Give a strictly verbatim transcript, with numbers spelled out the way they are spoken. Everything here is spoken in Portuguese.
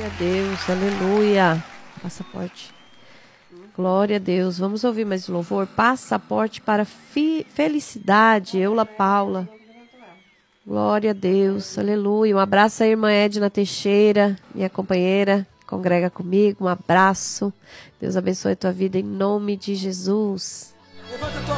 Glória a Deus, aleluia. Passaporte. Glória a Deus. Vamos ouvir mais louvor. Passaporte para fi- felicidade. Eula Paula. Glória a Deus, aleluia. Um abraço à irmã Edna Teixeira, minha companheira, congrega comigo. Um abraço. Deus abençoe a tua vida em nome de Jesus.